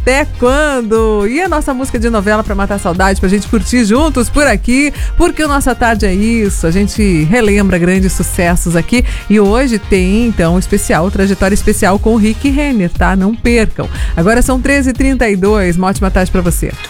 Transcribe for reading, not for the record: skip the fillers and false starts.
Até quando? E a nossa música de novela pra matar a saudade, pra gente curtir juntos por aqui, porque o Nossa Tarde é isso, a gente relembra grandes sucessos aqui e hoje tem então trajetória especial com o Rick Renner, tá? Não percam. Agora são 13h32, uma ótima tarde pra você.